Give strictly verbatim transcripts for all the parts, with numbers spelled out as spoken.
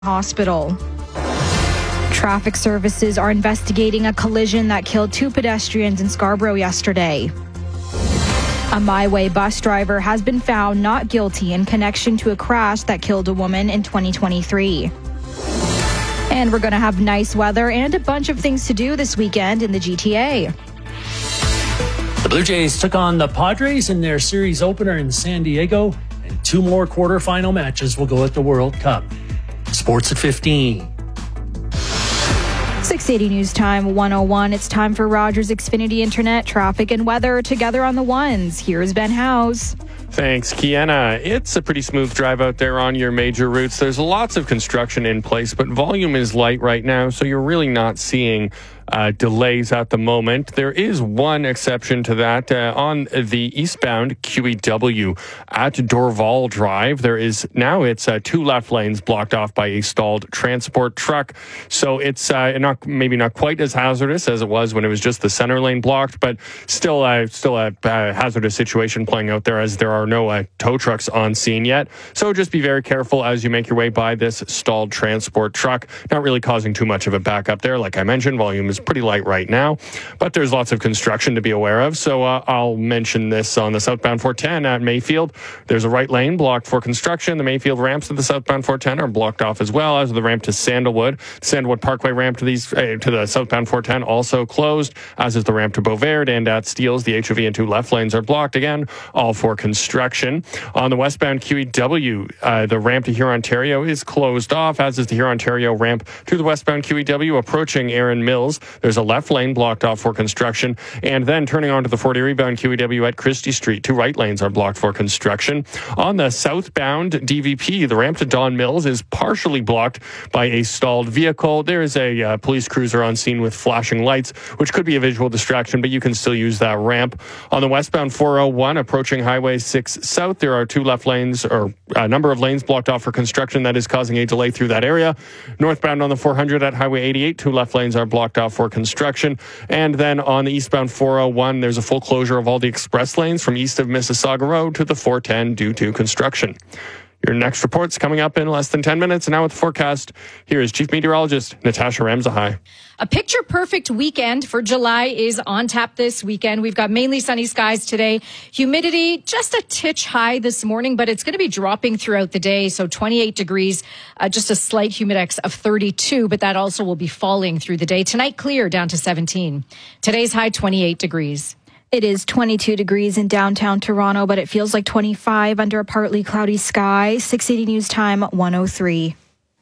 Hospital. Traffic services are investigating a collision that killed two pedestrians in Scarborough yesterday. A MyWay bus driver has been found not guilty in connection to a crash that killed a woman in twenty twenty-three. And we're going to have nice weather and a bunch of things to do this weekend in the G T A. The Blue Jays took on the Padres in their series opener in San Diego, and two more quarterfinal matches will go at the World Cup. Sports at fifteen. six eighty News Time one oh one. It's time for Rogers Xfinity Internet, traffic and weather together on the ones. Here's Ben House. Thanks, Kiana. It's a pretty smooth drive out there on your major routes. There's lots of construction in place, but volume is light right now, so you're really not seeing Uh, delays at the moment. There is one exception to that. Uh, on the eastbound Q E W at Dorval Drive, there is now it's uh, two left lanes blocked off by a stalled transport truck. So it's uh, not maybe not quite as hazardous as it was when it was just the center lane blocked, but still, uh, still a uh, hazardous situation playing out there as there are no uh, tow trucks on scene yet. So just be very careful as you make your way by this stalled transport truck. Not really causing too much of a backup there. Like I mentioned, volume is pretty light right now, but there's lots of construction to be aware of. So uh, I'll mention this on the southbound four ten at Mayfield. There's a right lane blocked for construction. The Mayfield ramps to the southbound four ten are blocked off as well as the ramp to Sandalwood. Sandalwood Parkway ramp to these uh, to the southbound four ten also closed, as is the ramp to Beauvert, and at Steeles, the H O V and two left lanes are blocked again, all for construction. On the westbound Q E W, uh, the ramp to Hurontario is closed off, as is the Hurontario ramp to the westbound Q E W approaching Erin Mills. There's a left lane blocked off for construction, and then turning onto the forty rebound Q E W at Christie Street, two right lanes are blocked for construction. On the southbound D V P, the ramp to Don Mills is partially blocked by a stalled vehicle. There is a uh, police cruiser on scene with flashing lights, which could be a visual distraction, but you can still use that ramp. On the westbound four oh one approaching Highway six South, there are two left lanes, or a number of lanes blocked off for construction that is causing a delay through that area. Northbound on the four hundred at Highway eighty-eight, two left lanes are blocked off for construction. And then on the eastbound four oh one, there's a full closure of all the express lanes from east of Mississauga Road to the four ten due to construction. Your next report's coming up in less than ten minutes. And now with the forecast, here is Chief Meteorologist Natasha Ramzahai. A picture-perfect weekend for July is on tap this weekend. We've got mainly sunny skies today. Humidity just a titch high this morning, but it's going to be dropping throughout the day. So twenty-eight degrees, uh, just a slight humidex of thirty-two, but that also will be falling through the day. Tonight, clear down to seventeen. Today's high, twenty-eight degrees. It is twenty-two degrees in downtown Toronto, but it feels like twenty-five under a partly cloudy sky. six eighty News Time one oh three.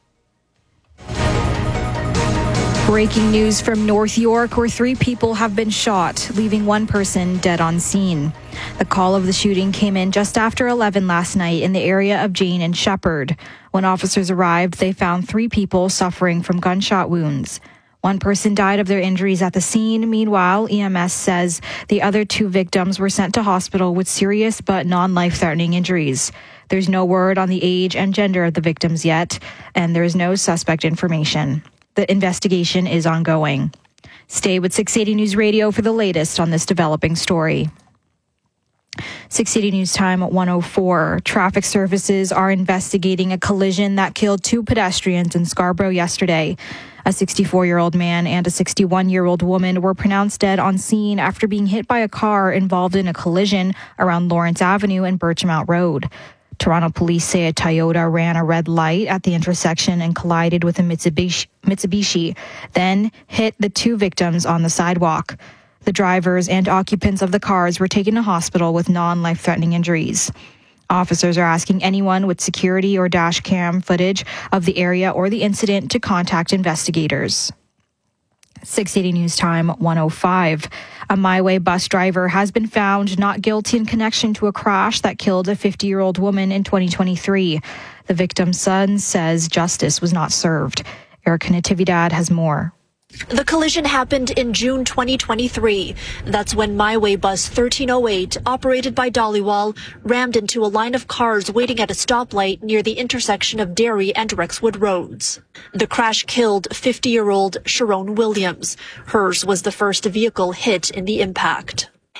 Breaking news from North York, where three people have been shot, leaving one person dead on scene. The call of the shooting came in just after eleven last night in the area of Jane and Shepherd. When officers arrived, they found three people suffering from gunshot wounds. One person died of their injuries at the scene. Meanwhile, E M S says the other two victims were sent to hospital with serious but non-life-threatening injuries. There's no word on the age and gender of the victims yet, and there is no suspect information. The investigation is ongoing. Stay with six eighty News Radio for the latest on this developing story. six eighty News Time one oh four. Traffic services are investigating a collision that killed two pedestrians in Scarborough yesterday. A sixty-four-year-old man and a sixty-one-year-old woman were pronounced dead on scene after being hit by a car involved in a collision around Lawrence Avenue and Birchmount Road. Toronto police say a Toyota ran a red light at the intersection and collided with a Mitsubishi, Mitsubishi, then hit the two victims on the sidewalk. The drivers and occupants of the cars were taken to hospital with non-life-threatening injuries. Officers are asking anyone with security or dash cam footage of the area or the incident to contact investigators. six eighty News Time one oh five. A MyWay bus driver has been found not guilty in connection to a crash that killed a fifty-year-old woman in twenty twenty-three. The victim's son says justice was not served. Erica Natividad has more. The collision happened in June twenty twenty-three. That's when MyWay bus thirteen oh eight, operated by Dollywall, rammed into a line of cars waiting at a stoplight near the intersection of Derry and Rexwood Roads. The crash killed fifty-year-old Sharon Williams. Hers was the first vehicle hit in the impact.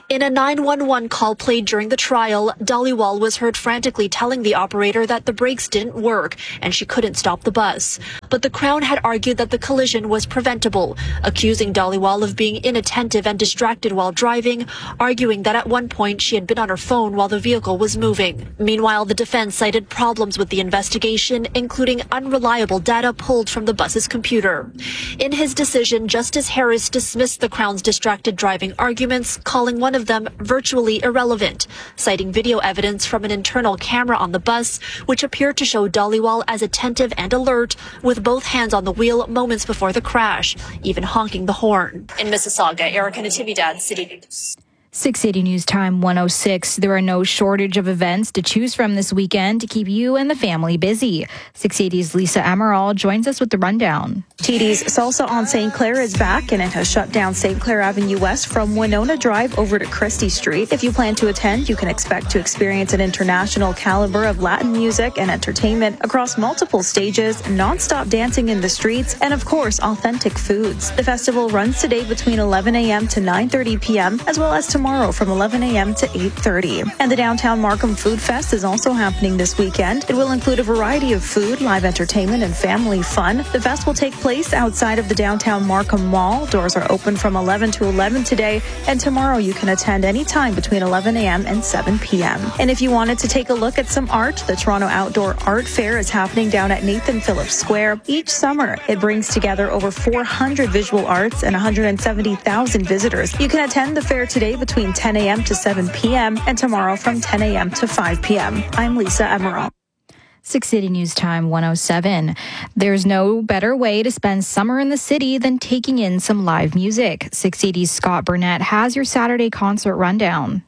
In a nine one one call played during the trial, Dhaliwal was heard frantically telling the operator that the brakes didn't work and she couldn't stop the bus. But the Crown had argued that the collision was preventable, accusing Dhaliwal of being inattentive and distracted while driving, arguing that at one point she had been on her phone while the vehicle was moving. Meanwhile, the defense cited problems with the investigation, including unreliable data pulled from the bus's computer. In his decision, Justice Harris dismissed the Crown's distracted driving arguments, calling one of them virtually irrelevant, citing video evidence from an internal camera on the bus, which appeared to show Dhaliwal as attentive and alert, with both hands on the wheel moments before the crash, even honking the horn. In Mississauga, Erica Natividad, City News. six eighty News Time one oh six. There are no shortage of events to choose from this weekend to keep you and the family busy. six eighty's Lisa Emerald joins us with the rundown. T D's Salsa on Saint Clair is back, and it has shut down Saint Clair Avenue West from Winona Drive over to Christie Street. If you plan to attend, you can expect to experience an international caliber of Latin music and entertainment across multiple stages, non-stop dancing in the streets, and of course, authentic foods. The festival runs today between eleven a.m. to nine thirty p.m., as well as tomorrow from eleven a.m. to eight thirty. And the Downtown Markham Food Fest is also happening this weekend. It will include a variety of food, live entertainment, and family fun. The fest will take place outside of the Downtown Markham Mall. Doors are open from eleven to eleven today, and tomorrow you can attend anytime between eleven a.m. and seven p.m. And if you wanted to take a look at some art, the Toronto Outdoor Art Fair is happening down at Nathan Phillips Square. Each summer, it brings together over four hundred visual arts and one hundred seventy thousand visitors. You can attend the fair today between ten a.m. to seven p.m. and tomorrow from ten a.m. to five p.m. I'm Lisa Emerald. six eighty News Time one oh seven. There's no better way to spend summer in the city than taking in some live music. six eighty's Scott Burnett has your Saturday concert rundown.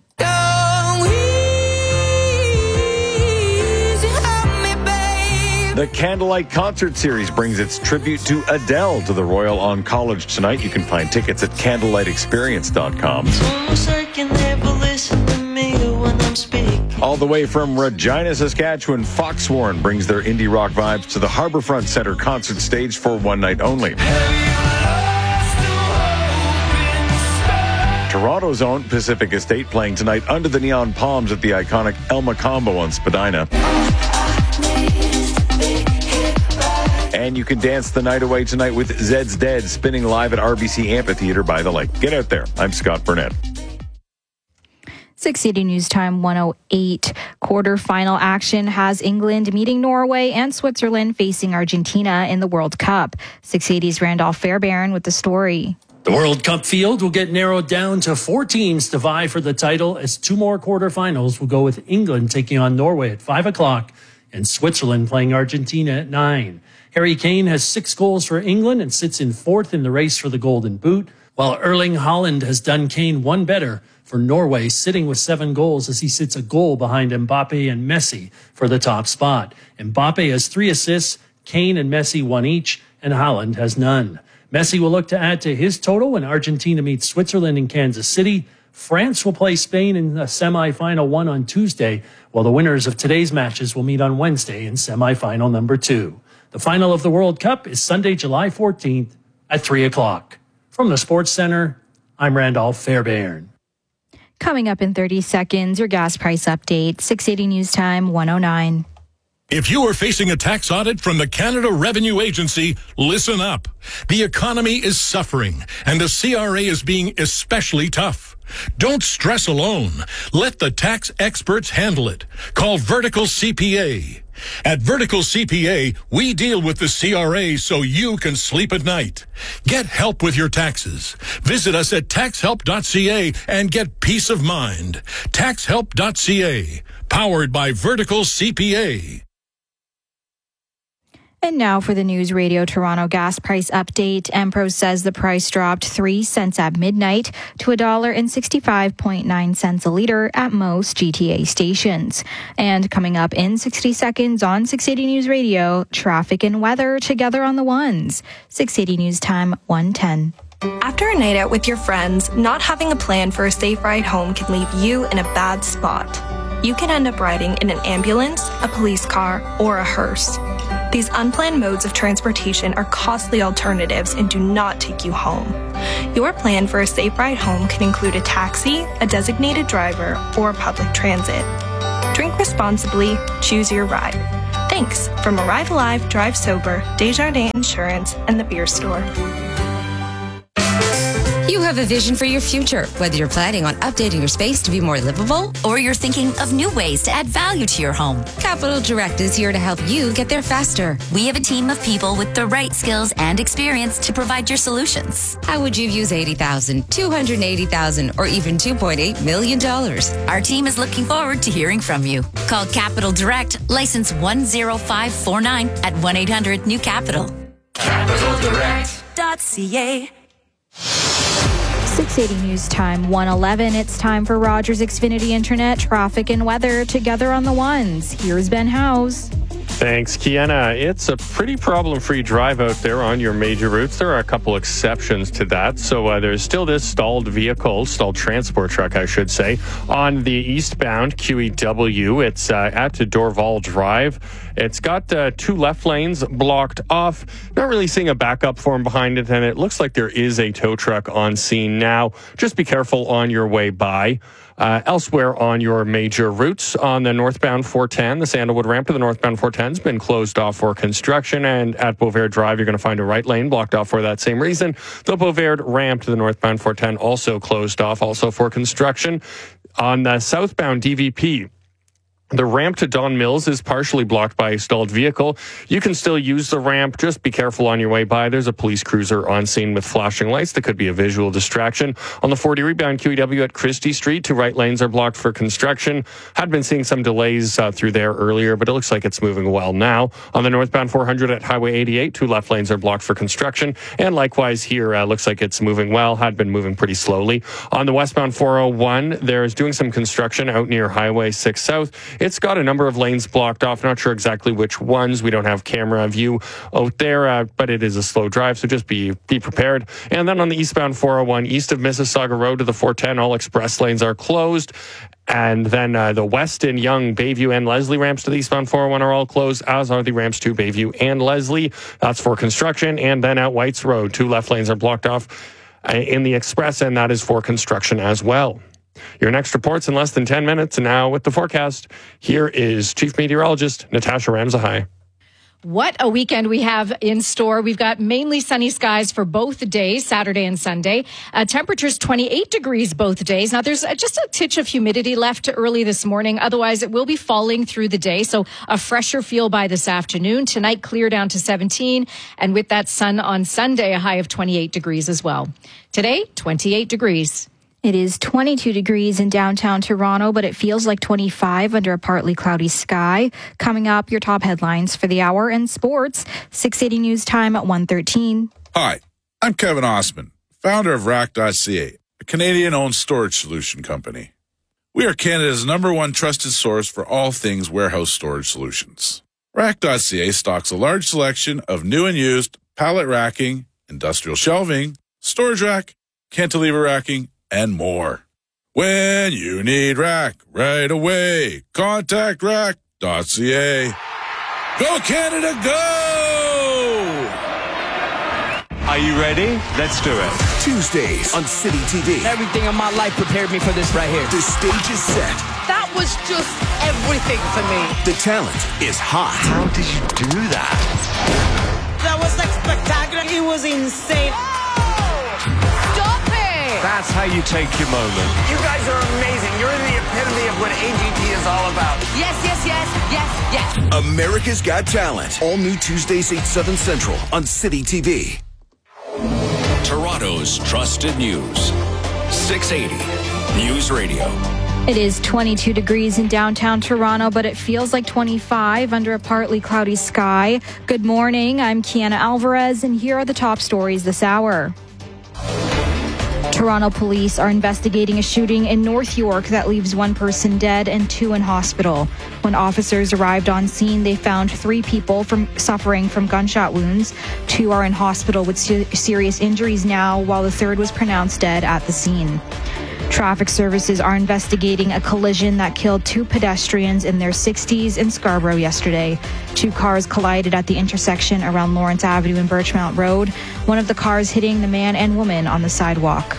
The Candlelight Concert Series brings its tribute to Adele to the Royal on College tonight. You can find tickets at candlelight experience dot com. All the way from Regina, Saskatchewan, Foxwarn brings their indie rock vibes to the Harbourfront Centre concert stage for one night only. Toronto's own Pacific Estate playing tonight under the neon palms at the iconic El Macombo on Spadina. And you can dance the night away tonight with Zed's Dead spinning live at R B C Amphitheatre by the lake. Get out there. I'm Scott Burnett. six eighty News Time one oh eight. Quarterfinal action has England meeting Norway and Switzerland facing Argentina in the World Cup. six eighty's Randolph Fairbairn with the story. The World Cup field will get narrowed down to four teams to vie for the title, as two more quarterfinals will go with England taking on Norway at five o'clock and Switzerland playing Argentina at nine. Harry Kane has six goals for England and sits in fourth in the race for the Golden Boot, while Erling Haaland has done Kane one better for Norway, sitting with seven goals as he sits a goal behind Mbappe and Messi for the top spot. Mbappe has three assists, Kane and Messi one each, and Haaland has none. Messi will look to add to his total when Argentina meets Switzerland in Kansas City. France will play Spain in the semifinal one on Tuesday, while the winners of today's matches will meet on Wednesday in semifinal number two. The final of the World Cup is Sunday, July fourteenth at three o'clock. From the Sports Center, I'm Randolph Fairbairn. Coming up in thirty seconds, your gas price update. six eighty News Time one oh nine. If you are facing a tax audit from the Canada Revenue Agency, listen up. The economy is suffering, and the C R A is being especially tough. Don't stress alone. Let the tax experts handle it. Call Vertical C P A. At Vertical C P A, we deal with the C R A so you can sleep at night. Get help with your taxes. Visit us at tax help dot c a and get peace of mind. tax help dot c a, powered by Vertical C P A. And now for the News Radio Toronto gas price update. Empro says the price dropped three cents at midnight to one dollar and sixty-five point nine cents a litre at most G T A stations. And coming up in sixty seconds on six eighty News Radio, traffic and weather together on the ones. six eighty News Time one ten. After a night out with your friends, not having a plan for a safe ride home can leave you in a bad spot. You can end up riding in an ambulance, a police car, or a hearse. These unplanned modes of transportation are costly alternatives and do not take you home. Your plan for a safe ride home can include a taxi, a designated driver, or public transit. Drink responsibly, choose your ride. Thanks from Arrive Alive, Drive Sober, Desjardins Insurance, and the Beer Store. You have a vision for your future, whether you're planning on updating your space to be more livable or you're thinking of new ways to add value to your home. Capital Direct is here to help you get there faster. We have a team of people with the right skills and experience to provide your solutions. How would you use eighty thousand dollars, two hundred eighty thousand dollars, or even two point eight million dollars? Our team is looking forward to hearing from you. Call Capital Direct, license one zero five four nine at one eight hundred new capital. capital direct dot c a six eighty News Time, one eleven. It's time for Rogers Xfinity Internet, traffic and weather together on the ones. Here's Ben Howes. Thanks, Kiana. It's a pretty problem-free drive out there on your major routes. There are a couple exceptions to that. So uh, there's still this stalled vehicle, stalled transport truck, I should say, on the eastbound Q E W. It's uh, at Dorval Drive. It's got uh, two left lanes blocked off. Not really seeing a backup form behind it, and it looks like there is a tow truck on scene now. Just be careful on your way by. Uh, elsewhere on your major routes, on the northbound four ten, the Sandalwood ramp to the northbound four ten has been closed off for construction, and at Beauvert Drive, you're going to find a right lane blocked off for that same reason. The Beauvert ramp to the northbound four ten also closed off, also for construction. On the southbound D V P, the ramp to Don Mills is partially blocked by a stalled vehicle. You can still use the ramp. Just be careful on your way by. There's a police cruiser on scene with flashing lights. That could be a visual distraction. On the forty rebound Q E W at Christie Street, two right lanes are blocked for construction. Had been seeing some delays uh, through there earlier, but it looks like it's moving well now. On the northbound four hundred at Highway eighty-eight, two left lanes are blocked for construction. And likewise here, uh, looks like it's moving well. Had been moving pretty slowly. On the westbound four oh one, there's doing some construction out near Highway six South. It's got a number of lanes blocked off. Not sure exactly which ones. We don't have camera view out there, uh, but it is a slow drive, so just be be prepared. And then on the eastbound four oh one, east of Mississauga Road to the four ten, all express lanes are closed. And then uh, the Weston, Young, Bayview, and Leslie ramps to the eastbound four oh one are all closed, as are the ramps to Bayview and Leslie. That's for construction. And then at Whites Road, two left lanes are blocked off uh, in the express, and that is for construction as well. Your next report's in less than ten minutes. And now with the forecast, here is Chief Meteorologist Natasha Ramzahai. What a weekend we have in store. We've got mainly sunny skies for both days, Saturday and Sunday. Uh, temperatures twenty-eight degrees both days. Now, there's just a titch of humidity left early this morning. Otherwise, it will be falling through the day. So a fresher feel by this afternoon. Tonight, clear down to seventeen. And with that sun on Sunday, a high of twenty-eight degrees as well. Today, twenty-eight degrees. It is twenty-two degrees in downtown Toronto, but it feels like twenty-five under a partly cloudy sky. Coming up, your top headlines for the hour and sports. six eighty News Time at one thirteen. Hi, I'm Kevin Osman, founder of Rack dot C A, a Canadian-owned storage solution company. We are Canada's number one trusted source for all things warehouse storage solutions. Rack dot C A stocks a large selection of new and used pallet racking, industrial shelving, storage rack, cantilever racking, and more. When you need rack right away, contact Rack dot C A. Go Canada, go! Are you ready? Let's do it. Tuesdays on City T V. Everything in my life prepared me for this right here. The stage is set. That was just everything for me. The talent is hot. How did you do that? That was like spectacular. It was insane. That's how you take your moment. You guys are amazing. You're the epitome of what A G T is all about. Yes, yes, yes, yes, yes. America's Got Talent. All new Tuesdays, eight, seven Central on City T V. Toronto's trusted news. six eighty News Radio. It is twenty-two degrees in downtown Toronto, but it feels like twenty-five under a partly cloudy sky. Good morning. I'm Kiana Alvarez, and here are the top stories this hour. Toronto police are investigating a shooting in North York that leaves one person dead and two in hospital. When officers arrived on scene, they found three people from suffering from gunshot wounds. Two are in hospital with ser- serious injuries now, while the third was pronounced dead at the scene. Traffic services are investigating a collision that killed two pedestrians in their sixties in Scarborough yesterday. Two cars collided at the intersection around Lawrence Avenue and Birchmount Road, one of the cars hitting the man and woman on the sidewalk.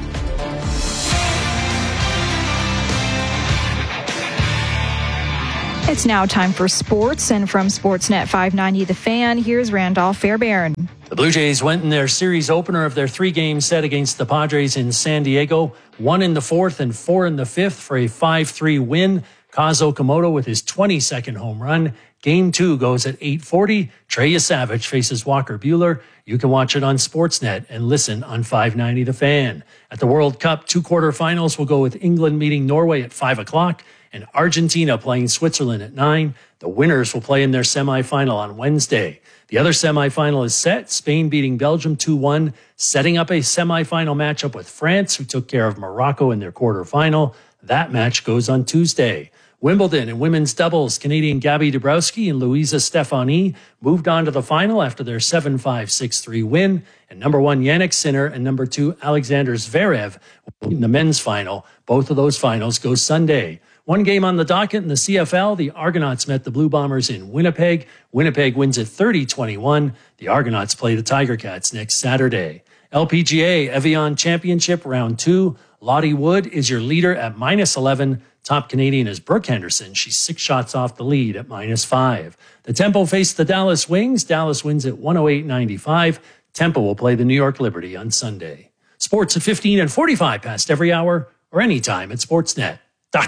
It's now time for sports, and from Sportsnet five ninety The Fan, here's Randolph Fairbairn. The Blue Jays went in their series opener of their three-game set against the Padres in San Diego, one in the fourth and four in the fifth for a five three win. Kaz Okamoto with his twenty-second home run. Game two goes at eight forty. Trey Yesavich faces Walker Buehler. You can watch it on Sportsnet and listen on five ninety The Fan. At the World Cup, two quarterfinals will go with England meeting Norway at five o'clock and Argentina playing Switzerland at nine. The winners will play in their semifinal on Wednesday. The other semifinal is set, Spain beating Belgium two one, setting up a semifinal matchup with France, who took care of Morocco in their quarterfinal. That match goes on Tuesday. Wimbledon and women's doubles, Canadian Gabby Dabrowski and Louisa Stefani moved on to the final after their seven five, six three win. And number one Jannik Sinner and number two Alexander Zverev in the men's final. Both of those finals go Sunday. One game on the docket in the C F L, the Argonauts met the Blue Bombers in Winnipeg. Winnipeg wins at thirty twenty-one. The Argonauts play the Tiger Cats next Saturday. L P G A Evian Championship Round two. Lottie Wood is your leader at minus eleven. Top Canadian is Brooke Henderson. She's six shots off the lead at minus five. The Tempo face the Dallas Wings. Dallas wins at one oh eight ninety-five. Tempo will play the New York Liberty on Sunday. Sports at fifteen and forty-five past every hour or anytime at Sportsnet.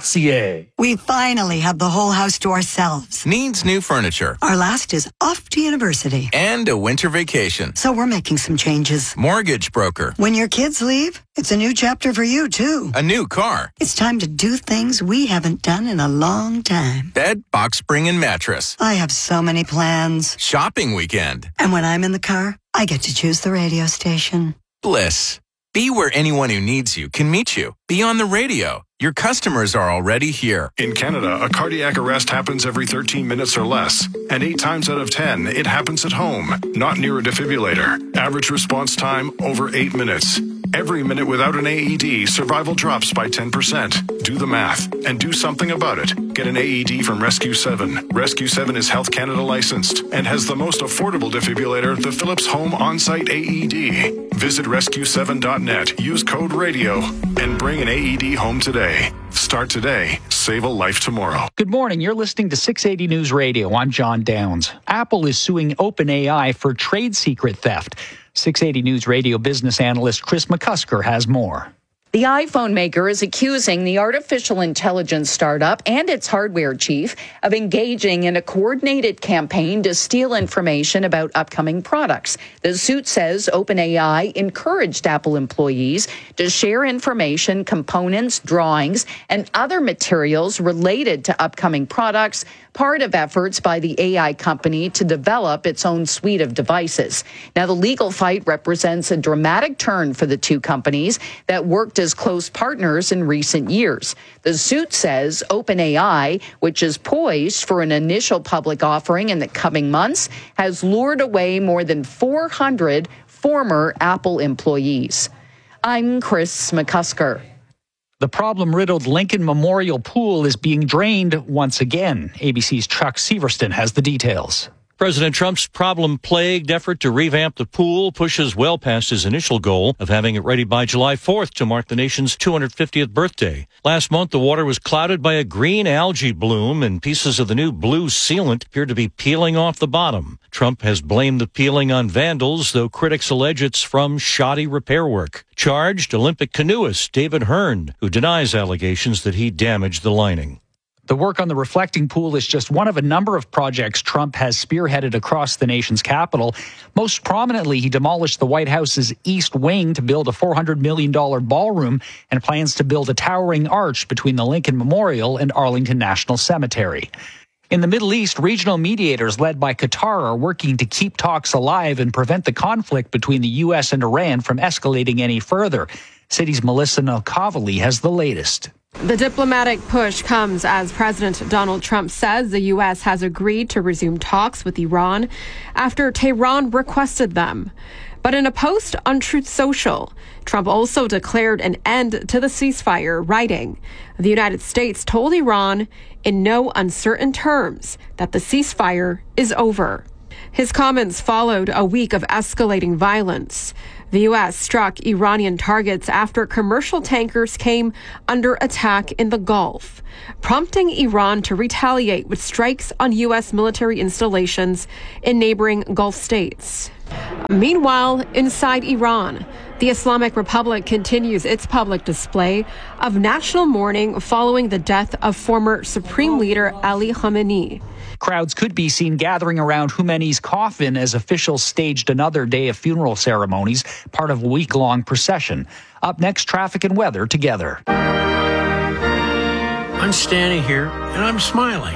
We finally have the whole house to ourselves. Needs new furniture. Our last is off to university. And a winter vacation. So we're making some changes. Mortgage broker. When your kids leave, it's a new chapter for you, too. A new car. It's time to do things we haven't done in a long time. Bed, box spring, and mattress. I have so many plans. Shopping weekend. And when I'm in the car, I get to choose the radio station. Bliss. Be where anyone who needs you can meet you. Be on the radio. Your customers are already here. In Canada, a cardiac arrest happens every thirteen minutes or less. And eight times out of ten, it happens at home, not near a defibrillator. Average response time, over eight minutes. Every minute without an A E D, survival drops by ten percent. Do the math and do something about it. Get an A E D from Rescue seven. Rescue seven is Health Canada licensed and has the most affordable defibrillator, the Philips Home On-Site A E D. Visit rescue seven dot net, use code RADIO, and bring an A E D home today. Start today. Save a life tomorrow. Good morning. You're listening to six eighty News Radio. I'm John Downs. Apple is suing OpenAI for trade secret theft. six eighty News Radio business analyst Chris McCusker has more. The iPhone maker is accusing the artificial intelligence startup and its hardware chief of engaging in a coordinated campaign to steal information about upcoming products. The suit says OpenAI encouraged Apple employees to share information, components, drawings, and other materials related to upcoming products, part of efforts by the A I company to develop its own suite of devices. Now, the legal fight represents a dramatic turn for the two companies that worked as close partners in recent years. The suit says OpenAI, which is poised for an initial public offering in the coming months, has lured away more than four hundred former Apple employees. I'm Chris McCusker. The problem-riddled Lincoln Memorial Pool is being drained once again. A B C's Chuck Severston has the details. President Trump's problem-plagued effort to revamp the pool pushes well past his initial goal of having it ready by July fourth to mark the nation's two hundred fiftieth birthday. Last month, the water was clouded by a green algae bloom, and pieces of the new blue sealant appeared to be peeling off the bottom. Trump has blamed the peeling on vandals, though critics allege it's from shoddy repair work. Charged Olympic canoeist David Hearn, who denies allegations that he damaged the lining. The work on the reflecting pool is just one of a number of projects Trump has spearheaded across the nation's capital. Most prominently, he demolished the White House's East Wing to build a four hundred million dollars ballroom and plans to build a towering arch between the Lincoln Memorial and Arlington National Cemetery. In the Middle East, regional mediators led by Qatar are working to keep talks alive and prevent the conflict between the U S and Iran from escalating any further. City's Melissa Nalkavali has the latest. The diplomatic push comes as President Donald Trump says the U S has agreed to resume talks with Iran after Tehran requested them. But in a post on Truth Social, Trump also declared an end to the ceasefire, writing, "The United States told Iran in no uncertain terms that the ceasefire is over." His comments followed a week of escalating violence. The U S struck Iranian targets after commercial tankers came under attack in the Gulf, prompting Iran to retaliate with strikes on U S military installations in neighboring Gulf states. Meanwhile, inside Iran, the Islamic Republic continues its public display of national mourning following the death of former Supreme Leader Ali Khamenei. Crowds could be seen gathering around Khomeini's coffin as officials staged another day of funeral ceremonies, part of a week-long procession. Up next, traffic and weather together. I'm standing here and I'm smiling.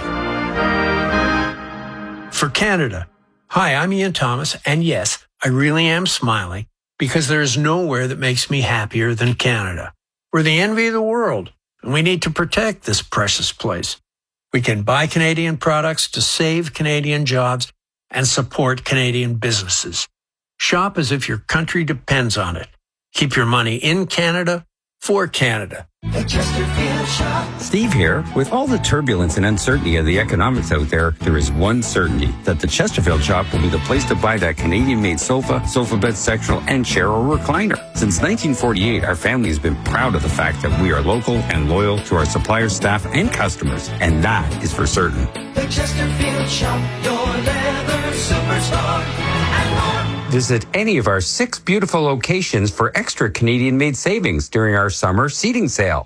For Canada. Hi, I'm Ian Thomas, and yes, I really am smiling because there is nowhere that makes me happier than Canada. We're the envy of the world, and we need to protect this precious place. We can buy Canadian products to save Canadian jobs and support Canadian businesses. Shop as if your country depends on it. Keep your money in Canada for Canada. Steve here. With all the turbulence and uncertainty of the economics out there, there is one certainty, that the Chesterfield Shop will be the place to buy that Canadian-made sofa, sofa bed sectional, and chair or recliner. Since nineteen forty-eight, our family has been proud of the fact that we are local and loyal to our suppliers, staff, and customers, and that is for certain. The Chesterfield Shop, your leather superstar, and more. Visit any of our six beautiful locations for extra Canadian-made savings during our summer seating sale.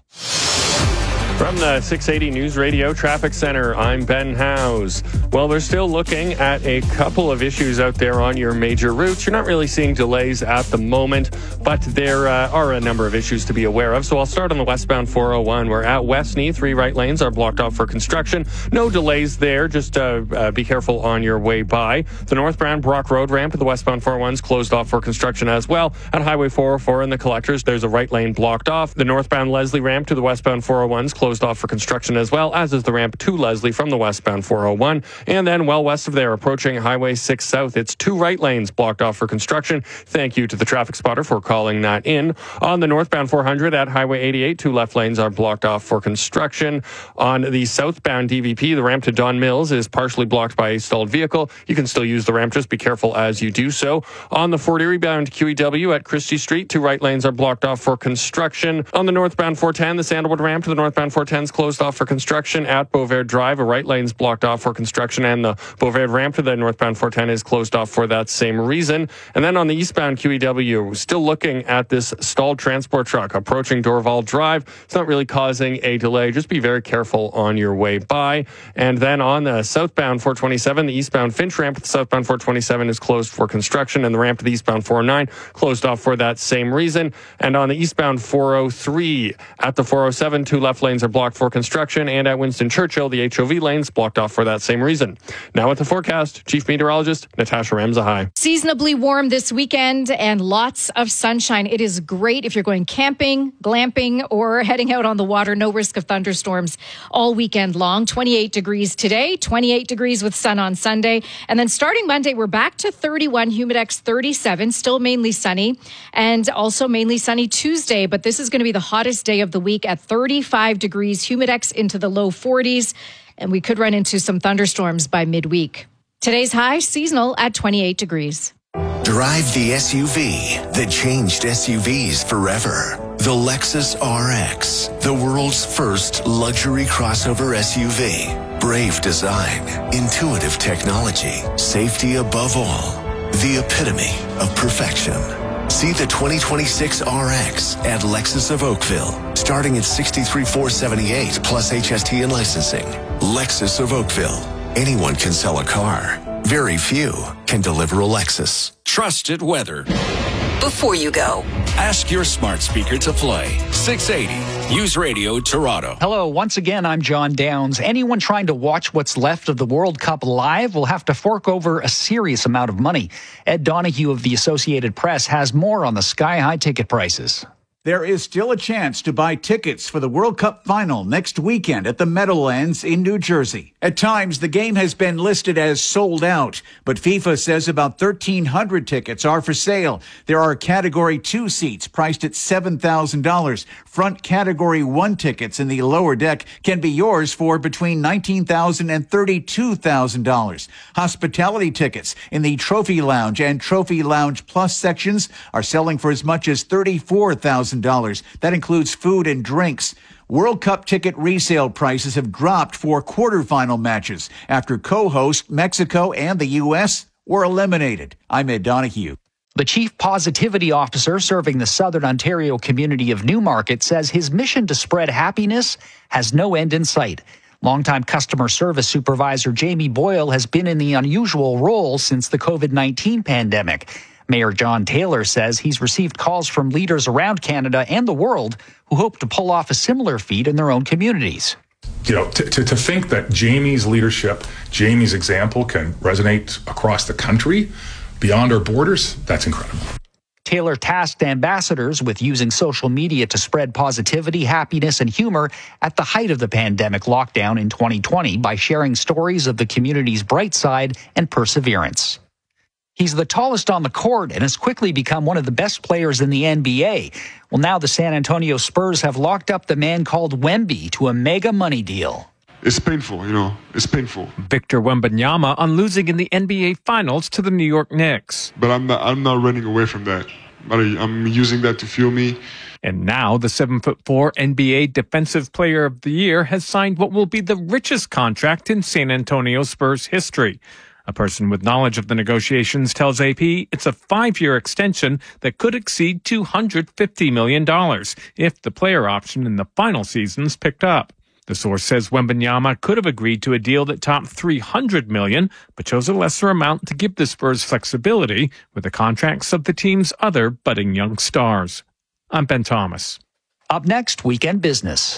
From the six eighty News Radio Traffic Center, I'm Ben Howes. Well, they're still looking at a couple of issues out there on your major routes. You're not really seeing delays at the moment, but there uh, are a number of issues to be aware of. So I'll start on the westbound four oh one, where at Westney, three right lanes are blocked off for construction. No delays there. Just uh, uh, be careful on your way by. The northbound Brock Road ramp to the westbound four oh one is closed off for construction as well. At Highway four oh four in the collectors, there's a right lane blocked off. The northbound Leslie ramp to the westbound four oh one is closed off for construction as well, as is the ramp to Leslie from the westbound four oh one. And then well west of there, approaching Highway six South, it's two right lanes blocked off for construction. Thank you to the traffic spotter for calling that in. On the northbound four hundred at Highway eighty-eight, two left lanes are blocked off for construction. On the southbound D V P, the ramp to Don Mills is partially blocked by a stalled vehicle. You can still use the ramp, just be careful as you do so. On the Fort Erie bound Q E W at Christie Street, two right lanes are blocked off for construction. On the northbound four ten, the Sandalwood ramp to the northbound four ten is closed off for construction. At Beauvais Drive, a right lane's blocked off for construction, and the Beauvais ramp to the northbound four ten is closed off for that same reason. And then on the eastbound Q E W, still looking at this stalled transport truck approaching Dorval Drive. It's not really causing a delay. Just be very careful on your way by. And then on the southbound four twenty-seven, the eastbound Finch ramp to the southbound four twenty-seven is closed for construction, and the ramp to the eastbound four oh nine closed off for that same reason. And on the eastbound four oh three, at the four oh seven, two left lanes are blocked for construction, and at Winston Churchill, the H O V lanes blocked off for that same reason. Now at the forecast, Chief Meteorologist Natasha Ramzahai. Seasonably warm this weekend and lots of sunshine. It is great if you're going camping, glamping, or heading out on the water. No risk of thunderstorms all weekend long. twenty-eight degrees today, twenty-eight degrees with sun on Sunday. And then starting Monday, we're back to thirty-one, Humidex thirty-seven, still mainly sunny, and also mainly sunny Tuesday. But this is going to be the hottest day of the week at thirty-five degrees, Humidex into the low forties, and we could run into some thunderstorms by midweek. Today's high seasonal at twenty-eight degrees. Drive the S U V that changed S U Vs forever. The Lexus R X, the world's first luxury crossover S U V. Brave design, intuitive technology, safety above all. The epitome of perfection. See the twenty twenty-six R X at Lexus of Oakville, starting at sixty-three thousand four hundred seventy-eight dollars plus H S T and licensing. Lexus of Oakville. Anyone can sell a car. Very few can deliver a Lexus. Trusted weather. Before you go, ask your smart speaker to play six eighty News Radio Toronto. Hello, once again, I'm John Downs. Anyone trying to watch what's left of the World Cup live will have to fork over a serious amount of money. Ed Donahue of the Associated Press has more on the sky-high ticket prices. There is still a chance to buy tickets for the World Cup final next weekend at the Meadowlands in New Jersey. At times, the game has been listed as sold out, but FIFA says about thirteen hundred tickets are for sale. There are Category two seats priced at seven thousand dollars. Front Category one tickets in the lower deck can be yours for between nineteen thousand dollars and thirty-two thousand dollars. Hospitality tickets in the Trophy Lounge and Trophy Lounge Plus sections are selling for as much as thirty-four thousand dollars. That includes food and drinks. World Cup ticket resale prices have dropped for quarterfinal matches after co-host Mexico and the U S were eliminated. I'm Ed Donahue. The chief positivity officer serving the Southern Ontario community of Newmarket says his mission to spread happiness has no end in sight. Longtime customer service supervisor Jamie Boyle has been in the unusual role since the COVID nineteen pandemic. Mayor John Taylor says he's received calls from leaders around Canada and the world who hope to pull off a similar feat in their own communities. You know, to, to, to think that Jamie's leadership, Jamie's example can resonate across the country, beyond our borders, that's incredible. Taylor tasked ambassadors with using social media to spread positivity, happiness, and humor at the height of the pandemic lockdown in twenty twenty by sharing stories of the community's bright side and perseverance. He's the tallest on the court and has quickly become one of the best players in the N B A. Well, now the San Antonio Spurs have locked up the man called Wemby to a mega money deal. It's painful, you know, it's painful. Victor Wembanyama on losing in the N B A Finals to the New York Knicks. But I'm not, I'm not running away from that. I'm using that to fuel me. And now the seven foot four N B A Defensive Player of the Year has signed what will be the richest contract in San Antonio Spurs history. A person with knowledge of the negotiations tells A P it's a five-year extension that could exceed two hundred fifty million dollars if the player option in the final season's picked up. The source says Wembanyama could have agreed to a deal that topped three hundred million dollars, but chose a lesser amount to give the Spurs flexibility with the contracts of the team's other budding young stars. I'm Ben Thomas. Up next, Weekend Business.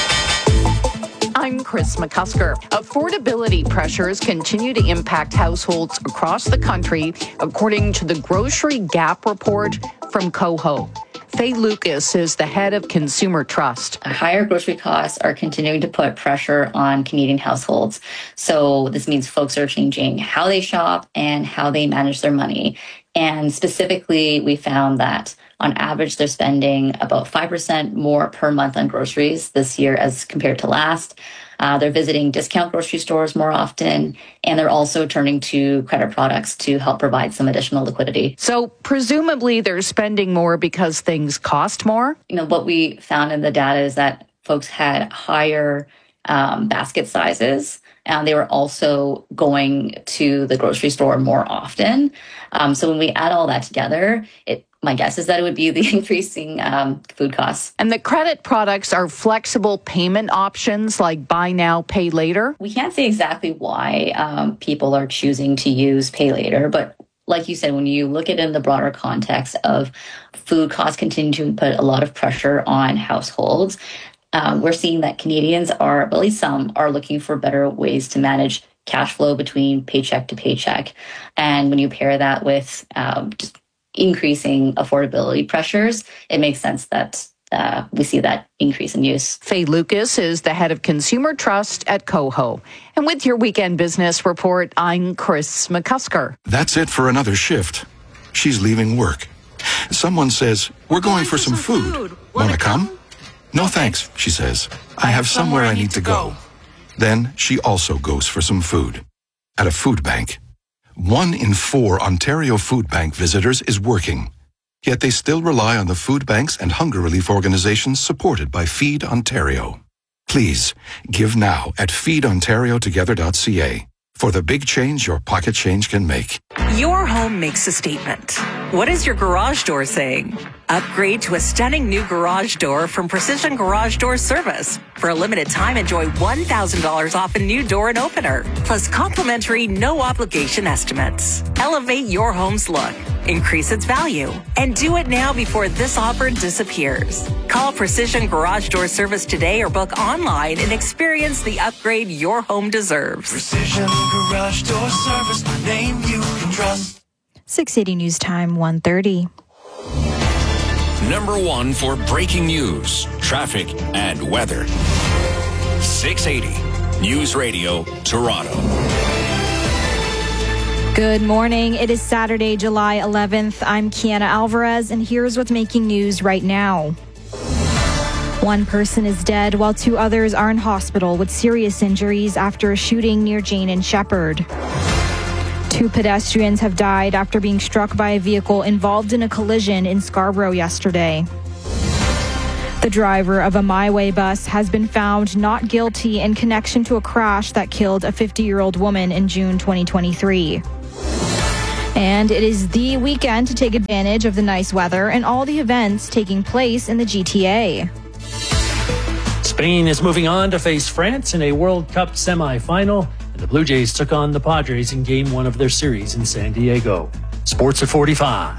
I'm Chris McCusker. Affordability pressures continue to impact households across the country, according to the Grocery Gap report from Coho. Faye Lucas is the head of Consumer Trust. Higher grocery costs are continuing to put pressure on Canadian households. So this means folks are changing how they shop and how they manage their money. And specifically, we found that on average, they're spending about five percent more per month on groceries this year as compared to last. Uh, they're visiting discount grocery stores more often, and they're also turning to credit products to help provide some additional liquidity. So presumably they're spending more because things cost more? You know, what we found in the data is that folks had higher um, basket sizes, and they were also going to the grocery store more often. Um, so when we add all that together, it my guess is that it would be the increasing um, food costs. And the credit products are flexible payment options like buy now, pay later? We can't say exactly why um, people are choosing to use pay later, but like you said, when you look at it in the broader context of food costs continue to put a lot of pressure on households, um, we're seeing that Canadians are, at least some, are looking for better ways to manage cash flow between paycheck to paycheck. And when you pair that with um, just increasing affordability pressures, it makes sense that uh, we see that increase in use. Faye Lucas is the head of Consumer Trust at Coho. And with your Weekend Business Report, I'm Chris McCusker. That's it for another shift. She's leaving work. Someone says, we're going for some food. Wanna come? No thanks, she says. I have somewhere I need to go. Then she also goes for some food. At a food bank. One in four Ontario Food Bank visitors is working. Yet they still rely on the food banks and hunger relief organizations supported by Feed Ontario. Please, give now at feed ontario together dot c a for the big change your pocket change can make. Your home makes a statement. What is your garage door saying? Upgrade to a stunning new garage door from Precision Garage Door Service. For a limited time, enjoy one thousand dollars off a new door and opener, plus complimentary no-obligation estimates. Elevate your home's look, increase its value, and do it now before this offer disappears. Call Precision Garage Door Service today or book online and experience the upgrade your home deserves. Precision Garage Door Service, the name you can trust. six eighty News Time, one thirty. number one for breaking news, traffic, and weather. six eighty News Radio, Toronto. Good morning. It is Saturday, July eleventh. I'm Kiana Alvarez, and here's what's making news right now. One person is dead while two others are in hospital with serious injuries after a shooting near Jane and Shepherd. Two pedestrians have died after being struck by a vehicle involved in a collision in Scarborough yesterday. The driver of a My Way bus has been found not guilty in connection to a crash that killed a fifty-year-old woman in June twenty twenty-three. And it is the weekend to take advantage of the nice weather and all the events taking place in the G T A. Spain is moving on to face France in a World Cup semifinal, and the Blue Jays took on the Padres in game one of their series in San Diego. Sports at forty-five.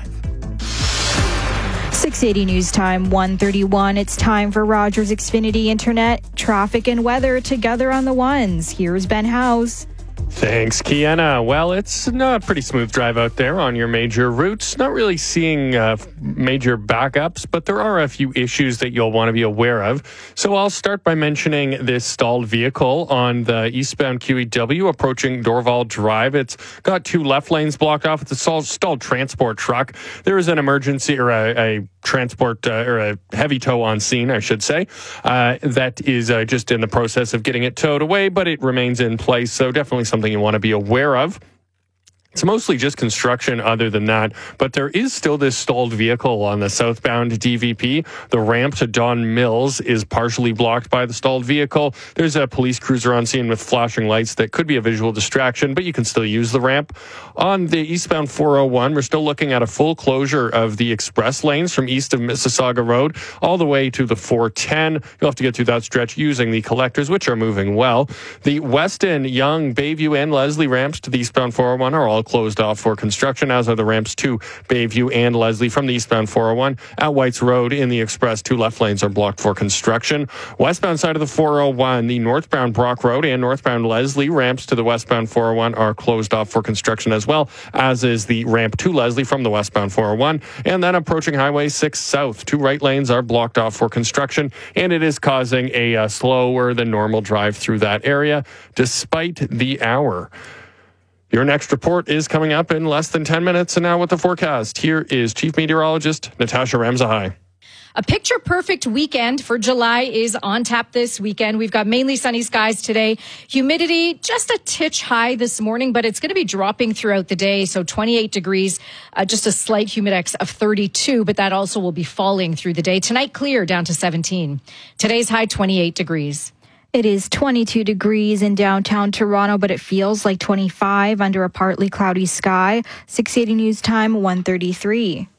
six eighty News Time, one thirty-one. It's time for Rogers Xfinity Internet, traffic and weather together on the ones. Here's Ben House. Thanks, Kiana. Well, it's a pretty smooth drive out there on your major routes. Not really seeing uh, major backups, but there are a few issues that you'll want to be aware of. So I'll start by mentioning this stalled vehicle on the eastbound Q E W approaching Dorval Drive. It's got two left lanes blocked off. It's a stalled, stalled transport truck. There is an emergency or a, a transport uh, or a heavy tow on scene, I should say, uh, that is uh, just in the process of getting it towed away, but it remains in place. So definitely something you want to be aware of. It's mostly just construction other than that, but there is still this stalled vehicle on the southbound D V P. The ramp to Don Mills is partially blocked by the stalled vehicle. There's a police cruiser on scene with flashing lights that could be a visual distraction, but you can still use the ramp. On the eastbound four oh one, we're still looking at a full closure of the express lanes from east of Mississauga Road all the way to the four ten. You'll have to get through that stretch using the collectors, which are moving well. The Weston, Young, Bayview, and Leslie ramps to the eastbound four oh one are all closed off for construction, as are the ramps to Bayview and Leslie from the eastbound four oh one. At Whites Road in the express, two left lanes are blocked for construction. Westbound side of the four oh one, the northbound Brock Road and northbound Leslie ramps to the westbound four oh one are closed off for construction as well, as is the ramp to Leslie from the westbound four oh one. And then approaching Highway six South, two right lanes are blocked off for construction, and it is causing a uh, slower than normal drive through that area despite the hour. Your next report is coming up in less than ten minutes. And now with the forecast, here is Chief Meteorologist Natasha Ramzahai. A picture-perfect weekend for July is on tap this weekend. We've got mainly sunny skies today. Humidity just a titch high this morning, but it's going to be dropping throughout the day. So twenty-eight degrees, uh, just a slight humidex of thirty-two, but that also will be falling through the day. Tonight, clear down to seventeen. Today's high, twenty-eight degrees. It is twenty-two degrees in downtown Toronto, but it feels like twenty-five under a partly cloudy sky. six eighty News Time, one thirty-three.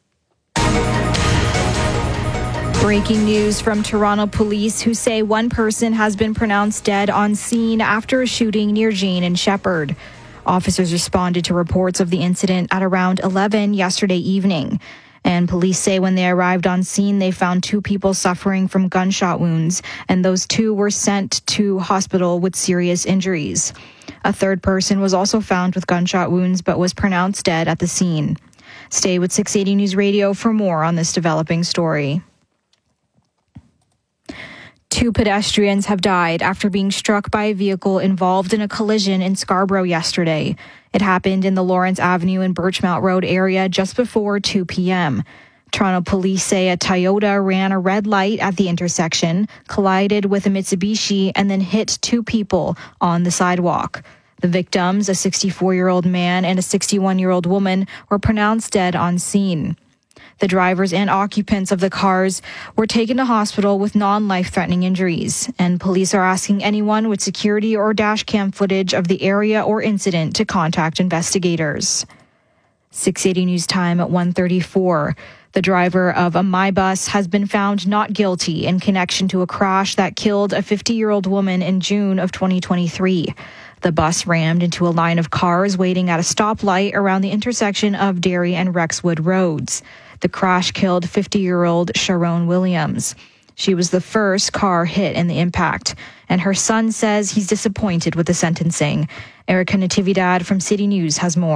Breaking news from Toronto police, who say one person has been pronounced dead on scene after a shooting near Jane and Shepherd. Officers responded to reports of the incident at around eleven yesterday evening. And police say when they arrived on scene, they found two people suffering from gunshot wounds, and those two were sent to hospital with serious injuries. A third person was also found with gunshot wounds, but was pronounced dead at the scene. Stay with six eighty News Radio for more on this developing story. Two pedestrians have died after being struck by a vehicle involved in a collision in Scarborough yesterday. It happened in the Lawrence Avenue and Birchmount Road area just before two p.m. Toronto police say a Toyota ran a red light at the intersection, collided with a Mitsubishi, and then hit two people on the sidewalk. The victims, a sixty-four-year-old man and a sixty-one-year-old woman, were pronounced dead on scene. The drivers and occupants of the cars were taken to hospital with non-life-threatening injuries, and police are asking anyone with security or dash cam footage of the area or incident to contact investigators. six eighty News Time at one thirty-four. The driver of a My Bus has been found not guilty in connection to a crash that killed a fifty-year-old woman in June of twenty twenty-three. The bus rammed into a line of cars waiting at a stoplight around the intersection of Derry and Rexwood Roads. The crash killed fifty-year-old Sharon Williams. She was the first car hit in the impact, and her son says he's disappointed with the sentencing. Erica Natividad from City News has more.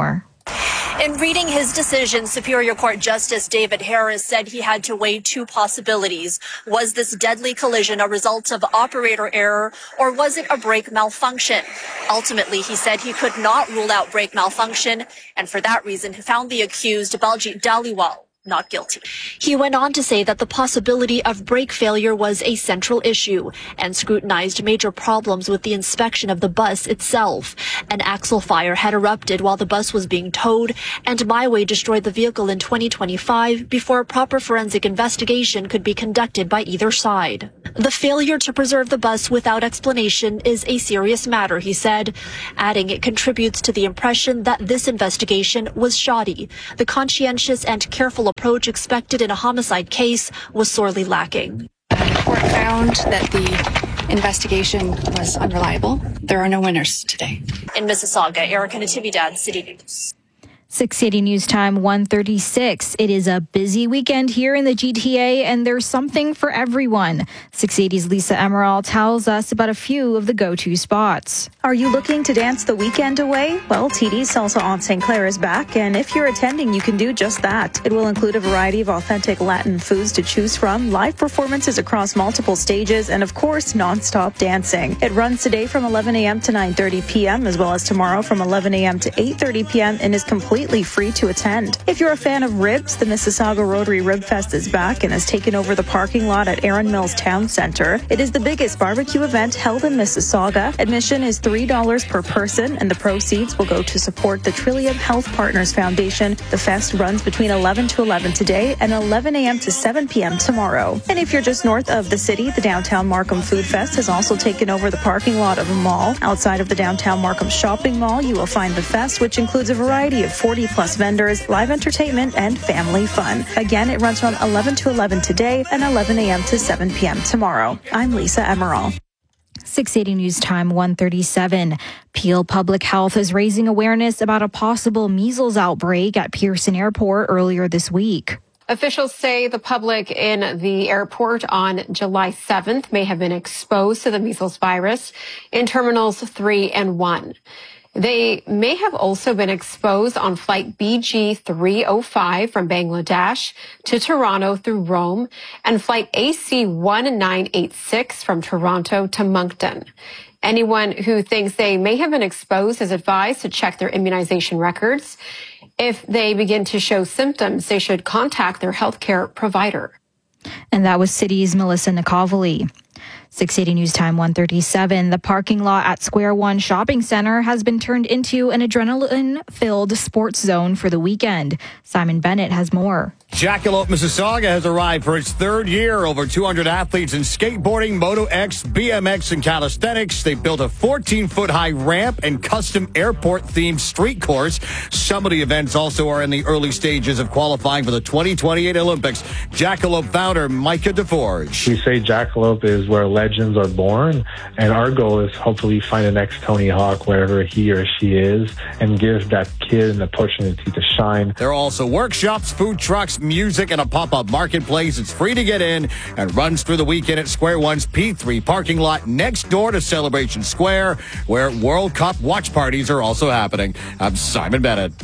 In reading his decision, Superior Court Justice David Harris said he had to weigh two possibilities. Was this deadly collision a result of operator error, or was it a brake malfunction? Ultimately, he said he could not rule out brake malfunction, and for that reason, he found the accused, Baljit Dhaliwal, not guilty. He went on to say that the possibility of brake failure was a central issue and scrutinized major problems with the inspection of the bus itself. An axle fire had erupted while the bus was being towed, and Myway destroyed the vehicle in twenty twenty-five before a proper forensic investigation could be conducted by either side. The failure to preserve the bus without explanation is a serious matter, he said, adding it contributes to the impression that this investigation was shoddy. The conscientious and careful approach expected in a homicide case was sorely lacking. The court found that the investigation was unreliable. There are no winners today. In Mississauga, Erica Natividad, City News. six eighty News Time, one thirty-six. It is a busy weekend here in the G T A, and there's something for everyone. six eighty's Lisa Emerald tells us about a few of the go-to spots. Are you looking to dance the weekend away? Well, T D's Salsa on Saint Clair is back, and if you're attending, you can do just that. It will include a variety of authentic Latin foods to choose from, live performances across multiple stages, and of course, non-stop dancing. It runs today from eleven a.m. to nine thirty p.m., as well as tomorrow from eleven a.m. to eight thirty p.m., and is completely free to attend. If you're a fan of ribs, the Mississauga Rotary Rib Fest is back and has taken over the parking lot at Erin Mills Town Center. It is the biggest barbecue event held in Mississauga. Admission is three dollars per person, and the proceeds will go to support the Trillium Health Partners Foundation. The fest runs between eleven to eleven today and eleven a.m. to seven p.m. tomorrow. And if you're just north of the city, the Downtown Markham Food Fest has also taken over the parking lot of a mall. Outside of the Downtown Markham Shopping Mall, you will find the fest, which includes a variety of forty plus vendors, live entertainment, and family fun. Again, it runs from eleven to eleven today and eleven a.m. to seven p.m. tomorrow. I'm Lisa Emerald. six eighty News Time, one thirty-seven. Peel Public Health is raising awareness about a possible measles outbreak at Pearson Airport earlier this week. Officials say the public in the airport on July seventh may have been exposed to the measles virus in terminals three and one. They may have also been exposed on flight B G three oh five from Bangladesh to Toronto through Rome and flight A C one nine eight six from Toronto to Moncton. Anyone who thinks they may have been exposed is advised to check their immunization records. If they begin to show symptoms, they should contact their healthcare provider. And that was City's Melissa Nikovely. six eighty News Time, one thirty-seven. The parking lot at Square One Shopping Center has been turned into an adrenaline-filled sports zone for the weekend. Simon Bennett has more. Jackalope, Mississauga has arrived for its third year. Over two hundred athletes in skateboarding, Moto X, B M X, and calisthenics. They built a fourteen-foot high ramp and custom airport-themed street course. Some of the events also are in the early stages of qualifying for the twenty twenty-eight Olympics. Jackalope founder Micah DeForge. We say Jackalope is where legends are born, and our goal is hopefully find the next Tony Hawk wherever he or she is and give that kid an opportunity to shine. There are also workshops, food trucks, music, and a pop-up marketplace. It's free to get in and runs through the weekend at Square One's P three parking lot next door to Celebration Square, where World Cup watch parties are also happening. I'm Simon Bennett.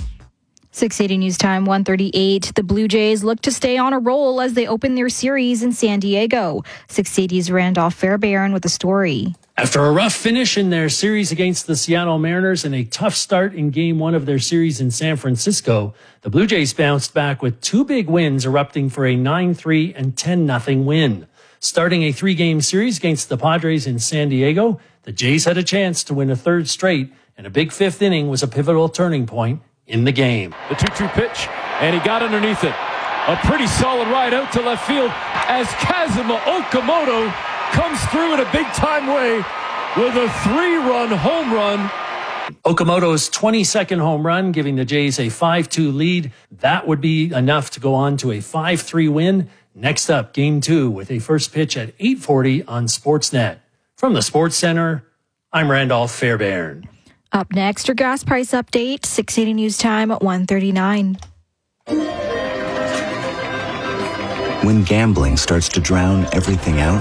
six eighty News Time, one thirty-eight. The Blue Jays look to stay on a roll as they open their series in San Diego. six eighty's Randolph Fairbairn with the story. After a rough finish in their series against the Seattle Mariners and a tough start in game one of their series in San Francisco, the Blue Jays bounced back with two big wins, erupting for a nine three and ten nothing win. Starting a three-game series against the Padres in San Diego, the Jays had a chance to win a third straight, and a big fifth inning was a pivotal turning point in the game. The two two pitch, and he got underneath it. A pretty solid ride out to left field as Kazuma Okamoto comes through in a big-time way with a three-run home run. Okamoto's twenty-second home run, giving the Jays a five two lead. That would be enough to go on to a five three win. Next up, game two with a first pitch at eight forty on Sportsnet. From the Sports Center, I'm Randolph Fairbairn. Up next, your gas price update, six eighty News Time at one thirty-nine. When gambling starts to drown everything out,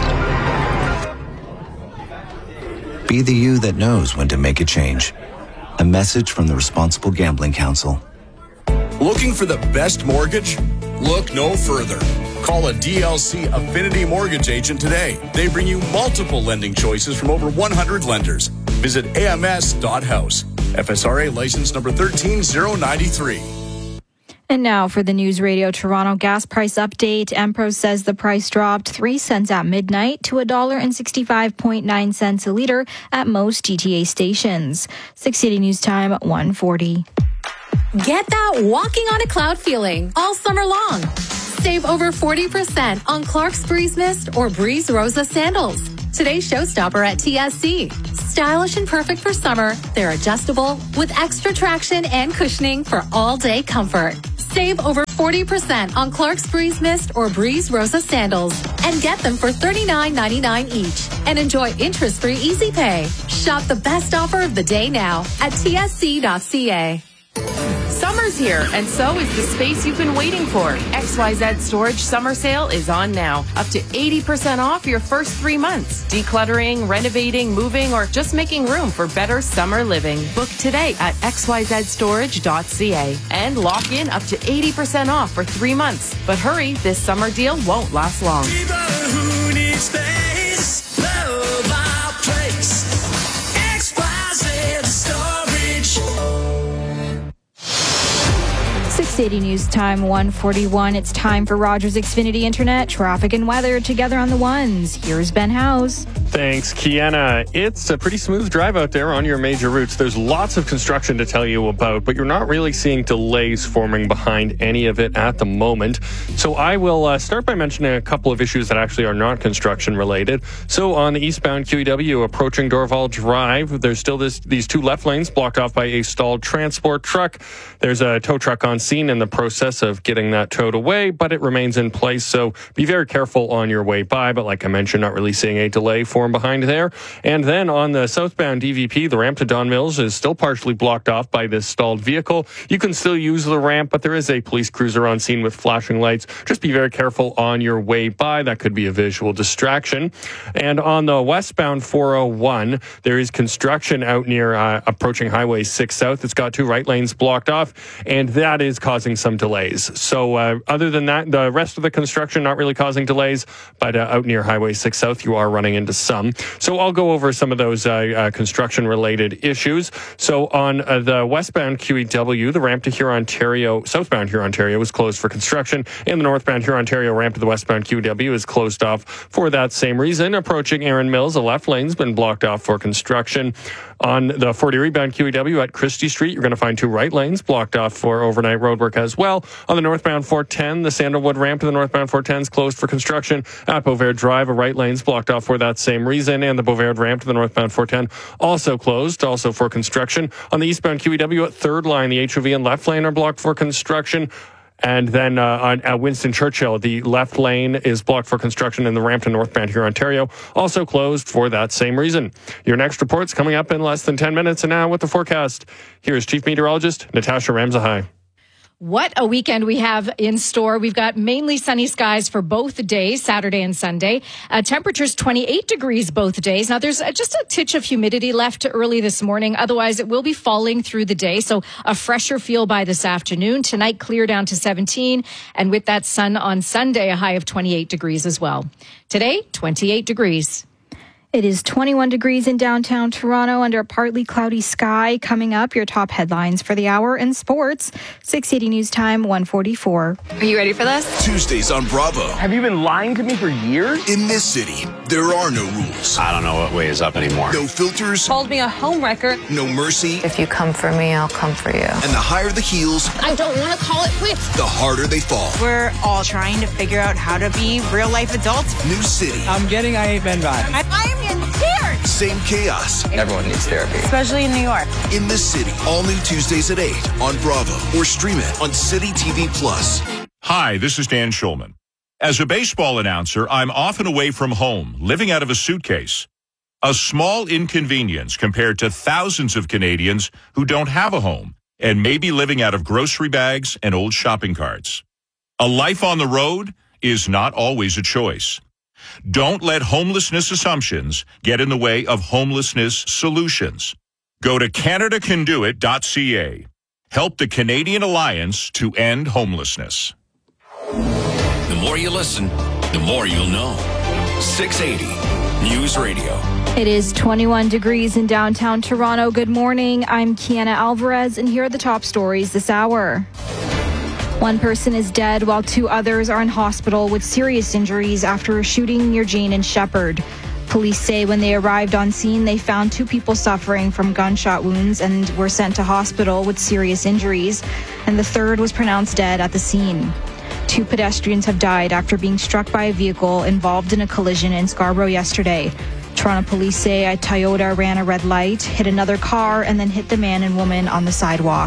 be the you that knows when to make a change. A message from the Responsible Gambling Council. Looking for the best mortgage? Look no further. Call a D L C Affinity Mortgage agent today. They bring you multiple lending choices from over one hundred lenders. Visit A M S dot house. F S R A license number one three zero nine three. And now for the News Radio Toronto gas price update. Empro says the price dropped three cents at midnight to one dollar and sixty-five point nine cents a litre at most G T A stations. six eighty News Time, one forty. Get that walking on a cloud feeling all summer long. Save over forty percent on Clark's Breeze Mist or Breeze Rosa sandals. Today's showstopper at T S C. Stylish and perfect for summer, they're adjustable with extra traction and cushioning for all-day comfort. Save over forty percent on Clark's Breeze Mist or Breeze Rosa sandals and get them for thirty-nine ninety-nine each. And enjoy interest-free Easy Pay. Shop the best offer of the day now at T S C dot C A. Summer's here, and so is the space you've been waiting for. X Y Z Storage Summer Sale is on now. Up to eighty percent off your first three months. Decluttering, renovating, moving, or just making room for better summer living. Book today at X Y Z storage dot C A and lock in up to eighty percent off for three months. But hurry, this summer deal won't last long. People who need space, love our place. X Y Z Storage. six eighty News Time, one forty-one. It's time for Rogers Xfinity Internet, traffic and weather together on the ones. Here's Ben House. Thanks, Kiana. It's a pretty smooth drive out there on your major routes. There's lots of construction to tell you about, but you're not really seeing delays forming behind any of it at the moment. So I will uh, start by mentioning a couple of issues that actually are not construction related. So on the eastbound Q E W approaching Dorval Drive, there's still this, these two left lanes blocked off by a stalled transport truck. There's a tow truck on scene in the process of getting that towed away, but it remains in place. So be very careful on your way by. But like I mentioned, not really seeing a delay form behind there. And then on the southbound D V P, the ramp to Don Mills is still partially blocked off by this stalled vehicle. You can still use the ramp, but there is a police cruiser on scene with flashing lights. Just be very careful on your way by. That could be a visual distraction. And on the westbound four oh one, there is construction out near uh, approaching Highway six South. It's got two right lanes blocked off, and that is causing some delays. So uh, other than that, the rest of the construction not really causing delays, but uh, out near Highway six South, you are running into some. So I'll go over some of those uh, uh, construction-related issues. So on uh, the westbound Q E W, the ramp to Hurontario, southbound Hurontario is closed for construction, and the northbound Hurontario ramp to the westbound Q E W is closed off for that same reason. Approaching Erin Mills, the left lane's been blocked off for construction. On the Fort Erie bound Q E W at Christie Street, you're going to find two right lanes blocked off for overnight roadwork as well. On the northbound four ten, the Sandalwood ramp to the northbound four ten is closed for construction. At Beauvert Drive, a right lane's blocked off for that same reason, and the Beauvert ramp to the northbound four ten also closed, also for construction. On the eastbound Q E W at Third Line, the H O V and left lane are blocked for construction. And then uh, on at Winston Churchill, the left lane is blocked for construction, and the ramp to northbound Hurontario also closed for that same reason. Your next report's coming up in less than ten minutes, and now with the forecast, here's Chief Meteorologist Natasha Ramzahai. What a weekend we have in store. We've got mainly sunny skies for both days, Saturday and Sunday. Uh, temperatures twenty-eight degrees both days. Now, there's uh, just a titch of humidity left early this morning. Otherwise, it will be falling through the day. So a fresher feel by this afternoon. Tonight, clear down to seventeen. And with that sun on Sunday, a high of twenty-eight degrees as well. Today, twenty-eight degrees. It is twenty-one degrees in downtown Toronto under a partly cloudy sky. Coming up, your top headlines for the hour in sports. six eighty News Time, one forty-four. Are you ready for this? Tuesdays on Bravo. Have you been lying to me for years? In this city, there are no rules. I don't know what way is up anymore. No filters. Called me a homewrecker. No mercy. If you come for me, I'll come for you. And the higher the heels, I don't want to call it quits. the harder they fall. We're all trying to figure out how to be real life adults. New city. I'm getting I Hate Men vibes. I, I'm in tears. Same chaos. Everyone needs therapy. Especially in New York. In this city, all new Tuesdays at eight on Bravo or stream it on City T V Plus. Hi, this is Dan Schulman. As a baseball announcer, I'm often away from home, living out of a suitcase. A small inconvenience compared to thousands of Canadians who don't have a home and may be living out of grocery bags and old shopping carts. A life on the road is not always a choice. Don't let homelessness assumptions get in the way of homelessness solutions. Go to Canada Can Do It dot C A. Help the Canadian Alliance to End Homelessness. The more you listen, the more you'll know. six eighty News Radio. It is twenty-one degrees in downtown Toronto. Good morning. I'm Kiana Alvarez, and here are the top stories this hour. One person is dead while two others are in hospital with serious injuries after a shooting near Jane and Shepherd. Police say when they arrived on scene, they found two people suffering from gunshot wounds and were sent to hospital with serious injuries, and the third was pronounced dead at the scene. Two pedestrians have died after being struck by a vehicle involved in a collision in Scarborough yesterday. Toronto police say a Toyota ran a red light, hit another car, and then hit the man and woman on the sidewalk.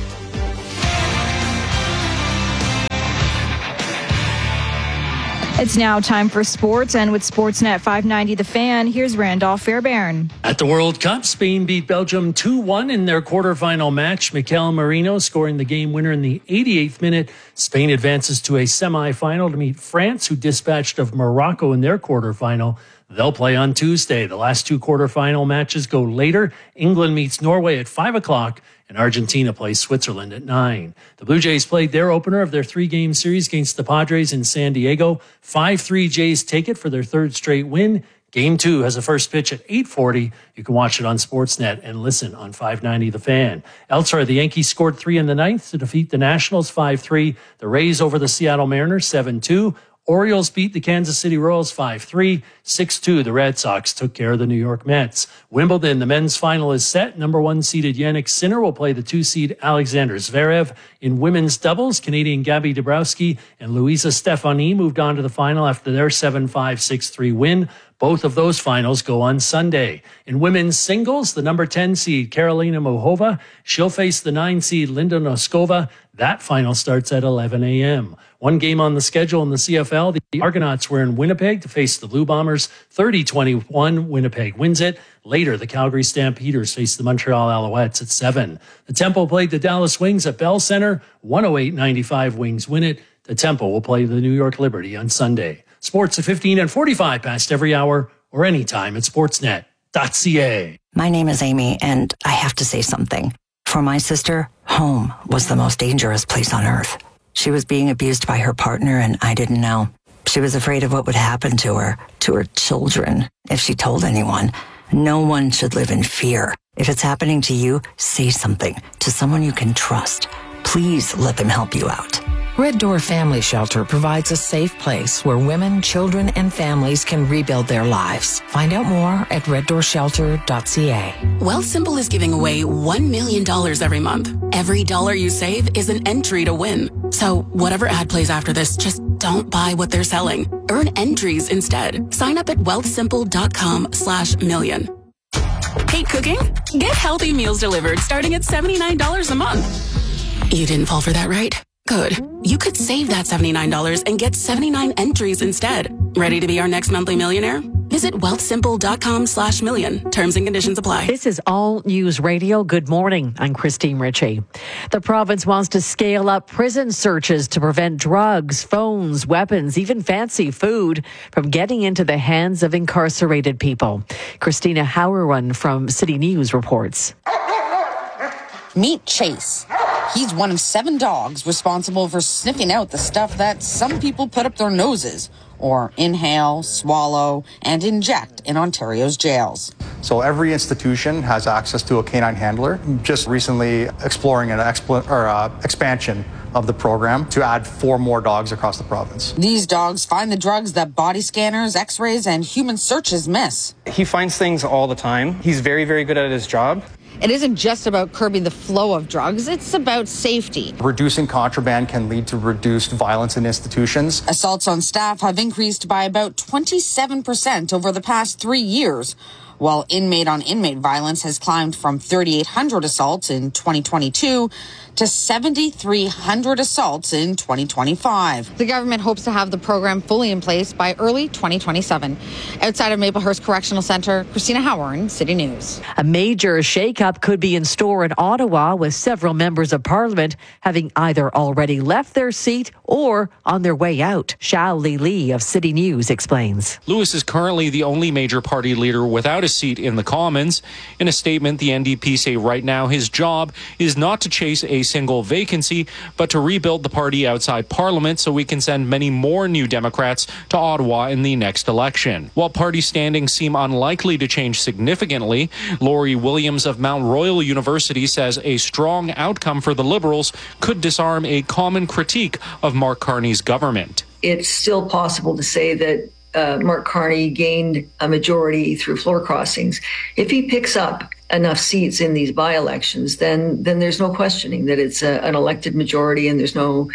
It's now time for sports, and with Sportsnet five ninety The Fan, here's Randolph Fairbairn. At the World Cup, Spain beat Belgium two one in their quarterfinal match. Mikel Merino scoring the game winner in the eighty-eighth minute. Spain advances to a semifinal to meet France, who dispatched of Morocco in their quarterfinal. They'll play on Tuesday. The last two quarterfinal matches go later. England meets Norway at five o'clock. And Argentina plays Switzerland at nine. The Blue Jays played their opener of their three-game series against the Padres in San Diego. five three Jays take it for their third straight win. Game two has a first pitch at eight forty. You can watch it on Sportsnet and listen on five ninety The Fan. Elsewhere, the Yankees scored three in the ninth to defeat the Nationals five three. The Rays over the Seattle Mariners seven two. Orioles beat the Kansas City Royals five three. six two, the Red Sox took care of the New York Mets. Wimbledon, the men's final is set. Number one seeded Jannik Sinner will play the two seed Alexander Zverev. In women's doubles, Canadian Gabby Dabrowski and Luisa Stefani moved on to the final after their seven five, six three win. Both of those finals go on Sunday. In women's singles, the number ten seed Karolina Muchova, she'll face the nine seed Linda Noskova. That final starts at eleven a.m. One game on the schedule in the C F L. The Argonauts were in Winnipeg to face the Blue Bombers. thirty twenty-one, Winnipeg wins it. Later, the Calgary Stampeders face the Montreal Alouettes at seven. The Temple played the Dallas Wings at Bell Center. one oh eight ninety-five, Wings win it. The Temple will play the New York Liberty on Sunday. Sports at fifteen and forty-five past every hour or anytime at sportsnet dot c a. My name is Amy, and I have to say something. For my sister, home was the most dangerous place on earth. She was being abused by her partner, and I didn't know. She was afraid of what would happen to her, to her children, if she told anyone. No one should live in fear. If it's happening to you, say something to someone you can trust. Please let them help you out. Red Door Family Shelter provides a safe place where women, children, and families can rebuild their lives. Find out more at red door shelter dot c a. Wealthsimple is giving away one million dollars every month. Every dollar you save is an entry to win. So whatever ad plays after this, just don't buy what they're selling. Earn entries instead. Sign up at wealthsimple dot com slash million. Hate cooking? Get healthy meals delivered starting at seventy-nine dollars a month. You didn't fall for that, right? Good. You could save that seventy-nine dollars and get seventy-nine entries instead. Ready to be our next monthly millionaire? Visit wealthsimple dot com slash million. Terms and conditions apply. This is All News Radio. Good morning. I'm Christine Ritchie. The province wants to scale up prison searches to prevent drugs, phones, weapons, even fancy food from getting into the hands of incarcerated people. Christina Hauerwan from City News reports. Meet Chase. He's one of seven dogs responsible for sniffing out the stuff that some people put up their noses or inhale, swallow, and inject in Ontario's jails. So every institution has access to a canine handler. Just recently exploring an expl- or, uh, expansion of the program to add four more dogs across the province. These dogs find the drugs that body scanners, x-rays, and human searches miss. He finds things all the time. He's very, very good at his job. It isn't just about curbing the flow of drugs, it's about safety. Reducing contraband can lead to reduced violence in institutions. Assaults on staff have increased by about twenty-seven percent over the past three years, while inmate-on-inmate violence has climbed from three thousand eight hundred assaults in twenty twenty-two to seven thousand three hundred assaults in twenty twenty-five. The government hopes to have the program fully in place by early twenty twenty-seven. Outside of Maplehurst Correctional Centre, Christina Howard, City News. A major shakeup could be in store in Ottawa, with several members of Parliament having either already left their seat or on their way out. Xiao Li Li of City News explains. Lewis is currently the only major party leader without a seat in the Commons. In a statement, the N D P say right now his job is not to chase a single vacancy, but to rebuild the party outside Parliament so we can send many more new Democrats to Ottawa in the next election. While party standings seem unlikely to change significantly, Laurie Williams of Mount Royal University says a strong outcome for the Liberals could disarm a common critique of Mark Carney's government. It's still possible to say that uh, Mark Carney gained a majority through floor crossings. If he picks up enough seats in these by-elections, then then there's no questioning that it's a, an elected majority, and there's no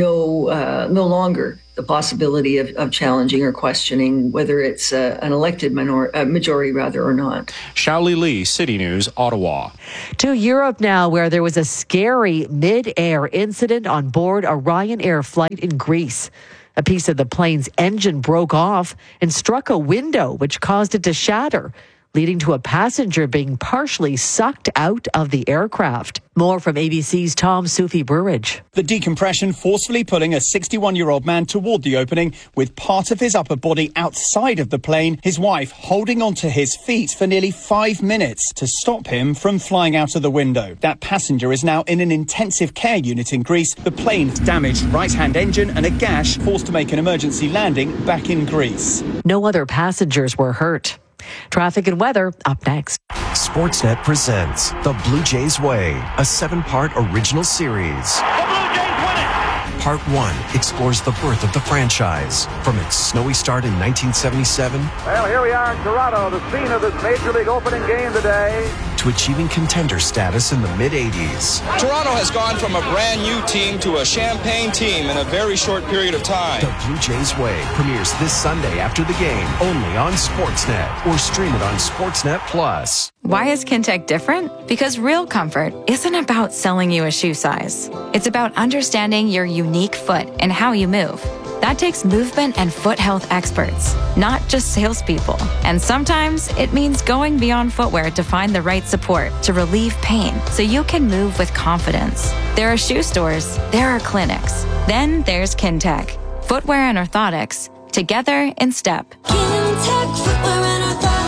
no uh, no longer the possibility of, of challenging or questioning whether it's uh, an elected minor, uh, majority rather or not. Xiao Li Li, City News, Ottawa. To Europe now, where there was a scary mid-air incident on board a Ryanair flight in Greece. A piece of the plane's engine broke off and struck a window, which caused it to shatter, leading to a passenger being partially sucked out of the aircraft. More from A B C's Tom Sufi Burridge. The decompression forcefully pulling a sixty-one-year-old man toward the opening with part of his upper body outside of the plane, his wife holding onto his feet for nearly five minutes to stop him from flying out of the window. That passenger is now in an intensive care unit in Greece. The plane's damaged right-hand engine and a gash forced to make an emergency landing back in Greece. No other passengers were hurt. Traffic and weather up next. Sportsnet presents The Blue Jays Way, a seven-part original series. The Blue Jays win it! Part one explores the birth of the franchise, from its snowy start in nineteen seventy-seven. Well, here we are in Toronto, the scene of this Major League opening game today. To achieving contender status in the mid-eighties. Toronto has gone from a brand new team to a champagne team in a very short period of time. The Blue Jays Way premieres this Sunday after the game, only on Sportsnet, or stream it on Sportsnet Plus. Why is Kintec different? Because real comfort isn't about selling you a shoe size. It's about understanding your unique foot and how you move. That takes movement and foot health experts, not just salespeople. And sometimes it means going beyond footwear to find the right support to relieve pain so you can move with confidence. There are shoe stores, there are clinics. Then there's Kintec, footwear and orthotics, together in step. Kintec Footwear and Orthotics.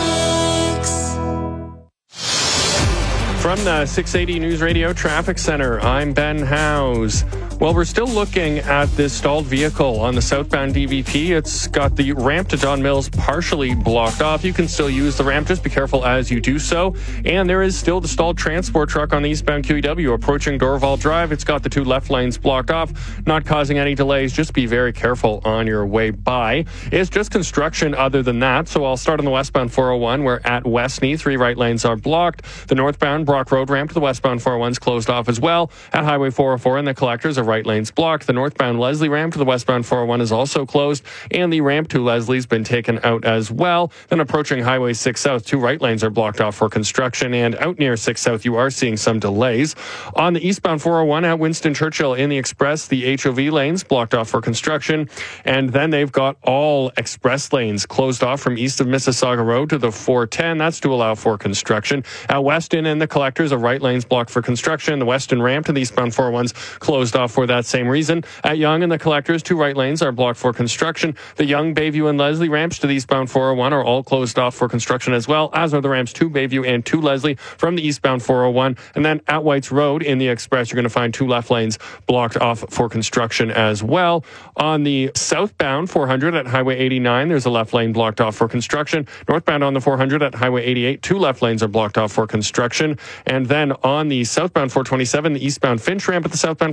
From the six eighty News Radio Traffic Center, I'm Ben Howes. Well, we're still looking at this stalled vehicle on the southbound D V P. It's got the ramp to Don Mills partially blocked off. You can still use the ramp. Just be careful as you do so. And there is still the stalled transport truck on the eastbound Q E W approaching Dorval Drive. It's got the two left lanes blocked off, not causing any delays. Just be very careful on your way by. It's just construction other than that. So I'll start on the westbound four oh one, where at Westney, three right lanes are blocked. The northbound Brock Road ramp to the westbound four oh one is closed off as well. At Highway four oh four and the collectors are right lanes blocked. The northbound Leslie ramp to the westbound four oh one is also closed, and the ramp to Leslie's been taken out as well. Then approaching Highway six South, two right lanes are blocked off for construction, and out near six South, you are seeing some delays. On the eastbound four oh one at Winston Churchill in the express, the H O V lanes blocked off for construction, and then they've got all express lanes closed off from east of Mississauga Road to the four ten. That's to allow for construction. At Weston and the collectors, a right lanes blocked for construction. The Weston ramp to the eastbound four oh one's closed off for that same reason. At Yonge and the collectors, two right lanes are blocked for construction. The Yonge, Bayview, and Leslie ramps to the eastbound four oh one are all closed off for construction as well, as are the ramps to Bayview and to Leslie from the eastbound four oh one. And then at Whites Road in the express, you're going to find two left lanes blocked off for construction as well. On the southbound four hundred at Highway eighty-nine, there's a left lane blocked off for construction. Northbound on the four hundred at Highway eighty-eight, two left lanes are blocked off for construction. And then on the southbound four twenty-seven, the eastbound Finch ramp at the southbound four twenty-seven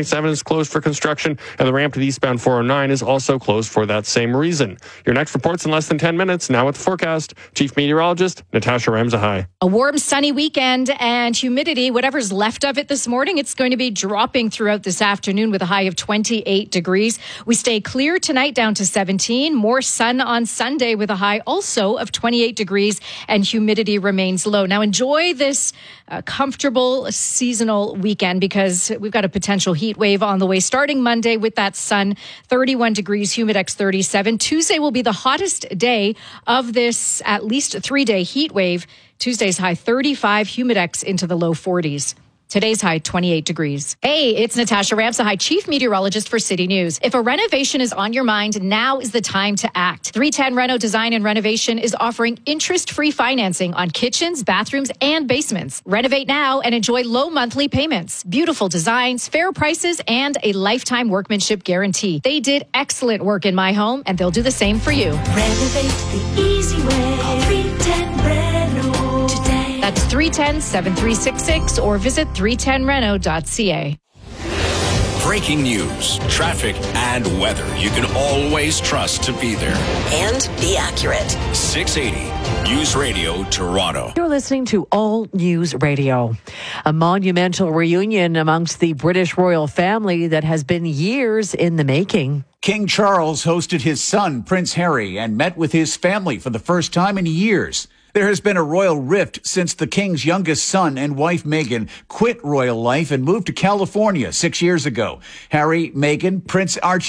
seven is closed for construction, and the ramp to the eastbound four oh nine is also closed for that same reason. Your next report's in less than ten minutes. Now with the forecast, Chief Meteorologist Natasha Ramsahai. A warm, sunny weekend and humidity, whatever's left of it this morning, it's going to be dropping throughout this afternoon with a high of twenty-eight degrees. We stay clear tonight down to seventeen. More sun on Sunday with a high also of twenty-eight degrees, and humidity remains low. Now enjoy this uh, comfortable seasonal weekend because we've got a potential heat wave on the way starting Monday with that sun, thirty-one degrees, humidex thirty-seven. Tuesday will be the hottest day of this at least three-day heat wave. Tuesday's high thirty-five, humidex into the low forties. Today's high, twenty-eight degrees. Hey, it's Natasha Ramsahai, Chief Meteorologist for City News. If a renovation is on your mind, now is the time to act. three ten Reno Design and Renovation is offering interest-free financing on kitchens, bathrooms, and basements. Renovate now and enjoy low monthly payments, beautiful designs, fair prices, and a lifetime workmanship guarantee. They did excellent work in my home, and they'll do the same for you. Renovate the easy way. Call three ten Reno today. That's three one zero, seven three six six or visit three ten reno dot c a. Breaking news, traffic, and weather you can always trust to be there. And be accurate. six eighty News Radio Toronto. You're listening to All News Radio. A monumental reunion amongst the British royal family that has been years in the making. King Charles hosted his son, Prince Harry, and met with his family for the first time in years. There has been a royal rift since the king's youngest son and wife, Meghan, quit royal life and moved to California six years ago. Harry, Meghan, Prince Archie